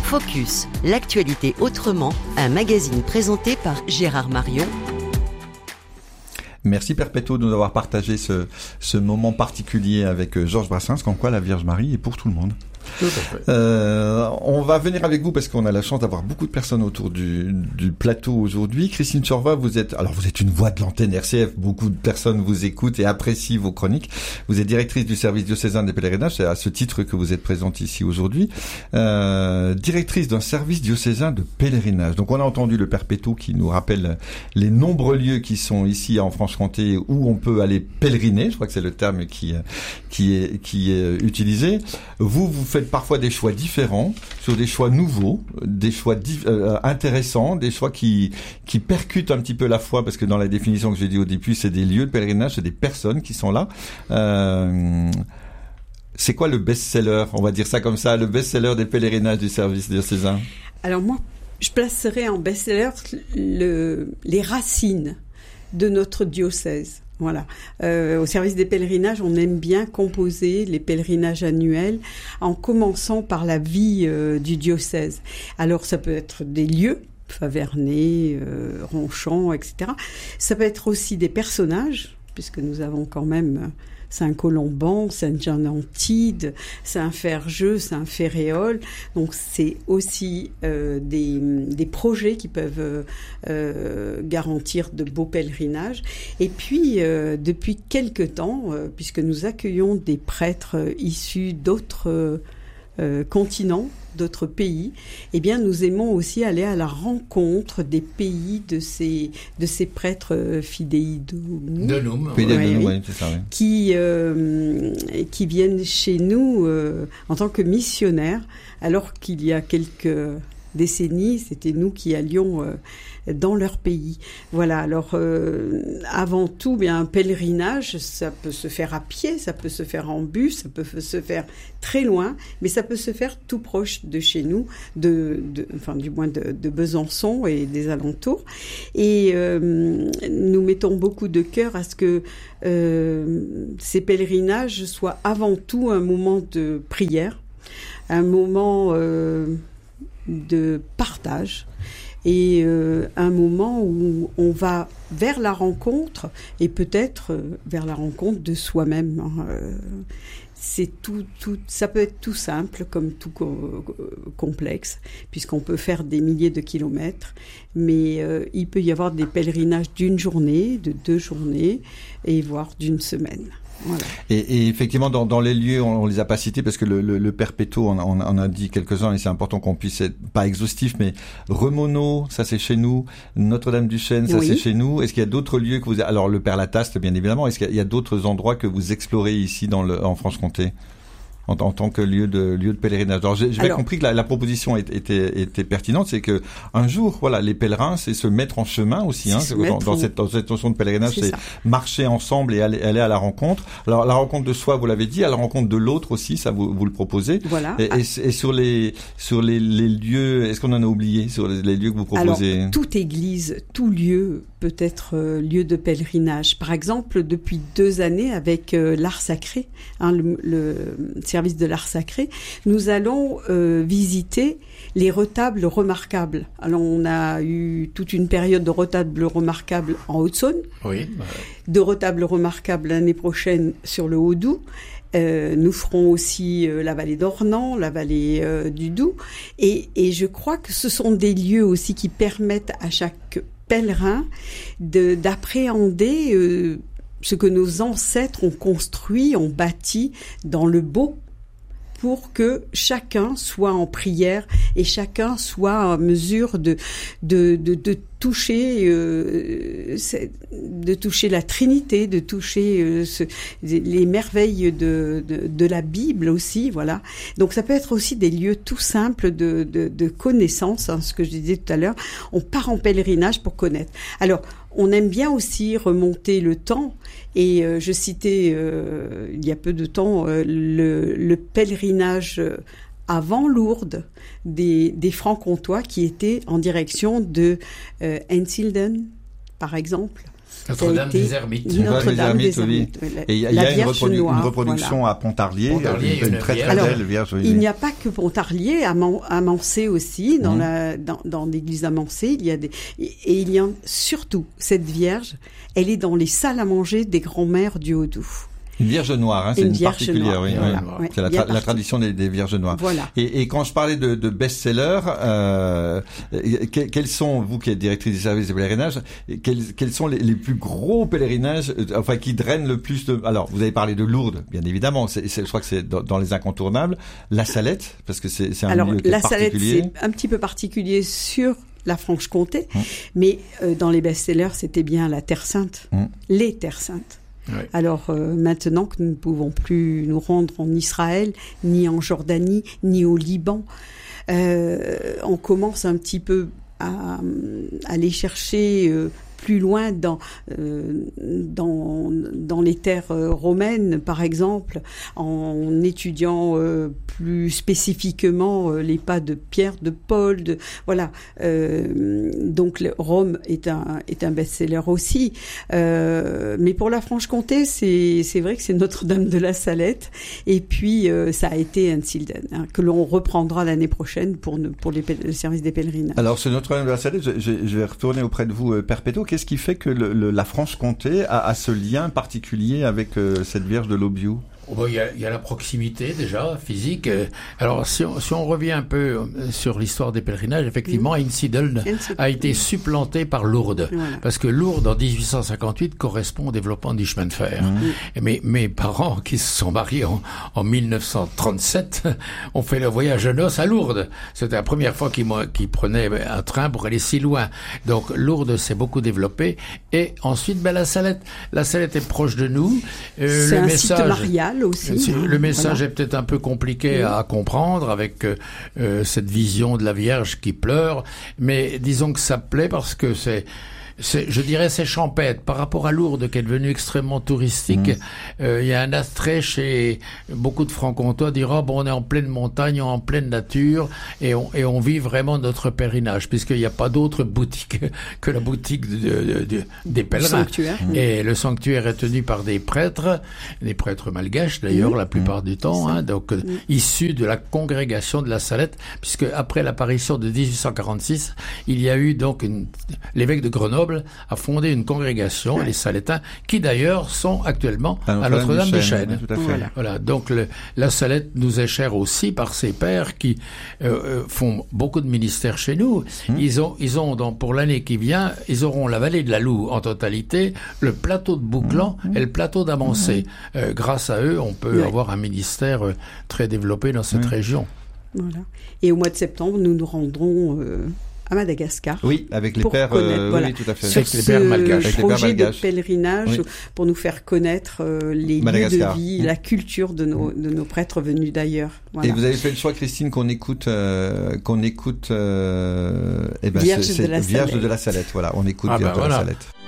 Focus, l'actualité autrement, un magazine présenté par Gérard Marion. Merci Perpétuo de nous avoir partagé ce moment particulier avec Georges Brassens, comme quoi la Vierge Marie est pour tout le monde. Tout à fait. On va venir avec vous parce qu'on a la chance d'avoir beaucoup de personnes autour du plateau aujourd'hui. Christine Chorva, vous êtes une voix de l'antenne RCF. Beaucoup de personnes vous écoutent et apprécient vos chroniques. Vous êtes directrice du service diocésain des pèlerinages. C'est à ce titre que vous êtes présente ici aujourd'hui. Directrice d'un service diocésain de pèlerinage. Donc on a entendu le Perpétuo qui nous rappelle les nombreux lieux qui sont ici en Franche-Comté où on peut aller pèleriner. Je crois que c'est le terme qui est utilisé. Vous faites parfois des choix différents, sur des choix nouveaux, des choix intéressants, des choix qui percutent un petit peu la foi, parce que dans la définition que j'ai dit au début, c'est des lieux de pèlerinage, c'est des personnes qui sont là. C'est quoi le best-seller, on va dire ça comme ça, le best-seller des pèlerinages du service diocésain? Alors moi, je placerais en best-seller les racines de notre diocèse. Voilà. Au service des pèlerinages, on aime bien composer les pèlerinages annuels en commençant par la vie du diocèse. Alors, ça peut être des lieux, Faverney, Ronchamp, etc. Ça peut être aussi des personnages, puisque nous avons quand même Saint-Colomban, Saint-Jean-d'Antide, Saint-Ferjeux, Saint-Féréol. Donc c'est aussi des projets qui peuvent garantir de beaux pèlerinages. Et puis depuis quelque temps, puisque nous accueillons des prêtres issus d'autres continents, d'autres pays, eh bien nous aimons aussi aller à la rencontre des pays de ces prêtres fidei donum, qui viennent chez nous en tant que missionnaires, alors qu'il y a quelques décennies, c'était nous qui allions dans leur pays. Voilà, alors avant tout, bien un pèlerinage, ça peut se faire à pied, ça peut se faire en bus, ça peut se faire très loin, mais ça peut se faire tout proche de chez nous, enfin du moins de Besançon et des alentours. Et nous mettons beaucoup de cœur à ce que ces pèlerinages soient avant tout un moment de prière, un moment de partage, et un moment où on va vers la rencontre et peut-être vers la rencontre de soi-même. C'est tout, ça peut être tout simple comme tout complexe, puisqu'on peut faire des milliers de kilomètres, mais il peut y avoir des pèlerinages d'une journée, de 2 journées, et voire d'une semaine. Voilà. Et effectivement, dans les lieux, on les a pas cités parce que le Perpétuo, on a dit quelques-uns et c'est important qu'on puisse être pas exhaustif, mais Remono, ça c'est chez nous, Notre-Dame-du-Chêne, ça c'est chez nous. Est-ce qu'il y a d'autres lieux que vous, alors le Père-Lataste, bien évidemment, est-ce qu'il y a d'autres endroits que vous explorez ici en Franche-Comté? En tant que lieu de pèlerinage. Alors, j'ai bien compris que la proposition était pertinente, c'est que un jour, voilà, les pèlerins, c'est se mettre en chemin aussi, hein, dans cette notion de pèlerinage, c'est marcher ensemble et aller à la rencontre. Alors, la rencontre de soi, vous l'avez dit, à la rencontre de l'autre aussi, ça vous le proposez. Voilà. Et sur les lieux, est-ce qu'on en a oublié sur les lieux que vous proposez? Alors, toute église, tout lieu peut être lieu de pèlerinage. Par exemple, depuis 2 années, avec l'art sacré, hein, le service de l'art sacré, nous allons visiter les retables remarquables. Alors, on a eu toute une période de retables remarquables en Haute-Saône, de retables remarquables l'année prochaine sur le Haut-Doubs. Nous ferons aussi la vallée d'Ornans, la vallée du Doubs, et je crois que ce sont des lieux aussi qui permettent à chaque pèlerin d'appréhender ce que nos ancêtres ont construit, ont bâti dans le beau, pour que chacun soit en prière et chacun soit en mesure de toucher la Trinité, de toucher les merveilles de la Bible aussi, voilà. Donc ça peut être aussi des lieux tout simples de connaissance, hein, ce que je disais tout à l'heure. On part en pèlerinage pour connaître. Alors, on aime bien aussi remonter le temps, et je citais il y a peu de temps le pèlerinage avant Lourdes des Francs-Comtois qui étaient en direction de Einsiedeln, par exemple. Notre-Dame des Ermites. Notre-Dame des Ermites. Et il y a une reproduction à Pontarlier, une très très belle Vierge. Il n'y a pas que Pontarlier, à Mansé aussi, dans l'église d'Amancé, il y a surtout cette Vierge, elle est dans les salles à manger des grands-mères du Haut-Doubs. Une Vierge noire, c'est une particulière, oui. Voilà, c'est la tradition des Vierges noires. Voilà. Et quand je parlais de best-sellers, quels sont, vous qui êtes directrice des services de pèlerinage, quels sont les plus gros pèlerinages, enfin qui drainent le plus de... Alors, vous avez parlé de Lourdes, bien évidemment, je crois que c'est dans les incontournables. La Salette, parce que c'est un lieu particulier. La Salette, c'est un petit peu particulier sur la Franche-Comté, mais dans les best-sellers, c'était bien la Terre Sainte, les Terres Saintes. Oui. Alors maintenant que nous ne pouvons plus nous rendre en Israël, ni en Jordanie, ni au Liban, on commence un petit peu à aller chercher plus loin dans les terres romaines, par exemple, en étudiant plus spécifiquement les pas de Pierre, de Paul, voilà. Donc Rome est un best-seller aussi. Mais pour la Franche-Comté, c'est vrai que c'est Notre-Dame de la Salette. Et puis ça a été Einsiedeln, que l'on reprendra l'année prochaine pour le service des pèlerinages. Alors ce Notre-Dame de la Salette, je vais retourner auprès de vous, Perpéto. Qu'est-ce qui fait que la Franche-Comté a ce lien particulier avec cette Vierge de l'Aubiou ? Il y a la proximité déjà physique. Alors si on revient un peu sur l'histoire des pèlerinages, effectivement, Einsiedeln a été supplanté par Lourdes, parce que Lourdes en 1858 correspond au développement du chemin de fer. Et mes parents qui se sont mariés en 1937 ont fait le voyage de noces à Lourdes. C'était la première fois qu'ils prenaient un train pour aller si loin. Donc Lourdes s'est beaucoup développé. Et ensuite, la Salette est proche de nous. C'est un site marial aussi. Le message est peut-être un peu compliqué à comprendre avec cette vision de la Vierge qui pleure, mais disons que ça plaît parce que je dirais c'est champêtre par rapport à Lourdes qui est devenue extrêmement touristique. Il y a un attrait chez beaucoup de Franc-Comtois dire on est en pleine montagne, en pleine nature et on vit vraiment notre pèlerinage puisqu'il n'y a pas d'autre boutique que la boutique des pèlerins. Et le sanctuaire est tenu par des prêtres malgaches d'ailleurs la plupart du temps, donc issus de la congrégation de la Salette, puisque après l'apparition de 1846, il y a eu donc l'évêque de Grenoble a fondé une congrégation, les Salétains, qui d'ailleurs sont actuellement à Notre-Dame des Chênes. Voilà. Donc la Salette nous est chère aussi par ses pères qui font beaucoup de ministères chez nous. Ils ont pour l'année qui vient, ils auront la vallée de la Loue en totalité, le plateau de Bouclan et le plateau d'Amancé. Grâce à eux, on peut avoir un ministère très développé dans cette région. Voilà. Et au mois de septembre, nous nous rendrons à Madagascar. Oui, avec les pères, oui, tout à fait. Sur les pères malgaches. Projet de pèlerinage pour nous faire connaître les lieux de vie, la culture de nos prêtres venus d'ailleurs. Voilà. Et vous avez fait le choix, Christine, qu'on écoute Vierge de la Salette. Voilà, on écoute Vierge de la Salette.